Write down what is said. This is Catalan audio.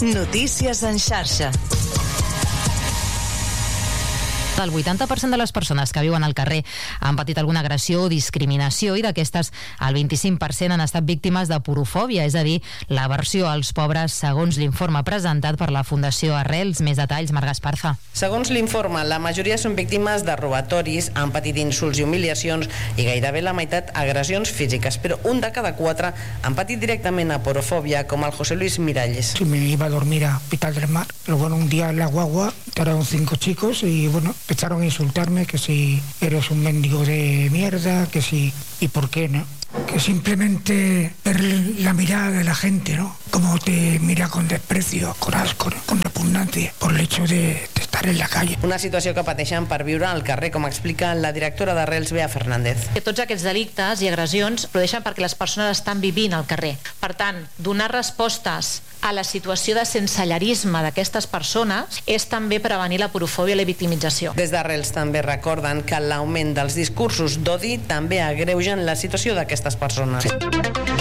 Notícies en xarxa. El 80% de les persones que viuen al carrer han patit alguna agressió o discriminació i d'aquestes el 25% han estat víctimes de porofòbia, és a dir, l'aversió als pobres, segons l'informe presentat per la Fundació Arrels. Més detalls, Marc Esparza. Segons l'informe, la majoria són víctimes de robatoris, han patit insults i humiliacions i gairebé la meitat agressions físiques, però un de cada 4 han patit directament a porofòbia, com el José Luis Miralles. Me iba a dormir a Hospital del Mar, pero bueno, un día en la guagua entraron 5 chicos y bueno, empezaron a insultarme que si eres un mendigo de mierda, que si, y por qué, ¿no? Que simplemente ver la mirada de la gente, ¿no? Cómo te mira con desprecio, con asco, ¿no? Con repugnancia, por el hecho de estar en la calle. Una situació que pateixen per viure al carrer, com explica la directora d'Arrels, Bea Fernández. Que tots aquests delictes i agressions produeixen perquè les persones estan vivint al carrer. Per tant, donar respostes a la situació de sensellarisme d'aquestes persones és també prevenir la porofòbia i la victimització. Des d'Arrels també recorden que l'augment dels discursos d'odi també agreugen la situació d'aquestes persones.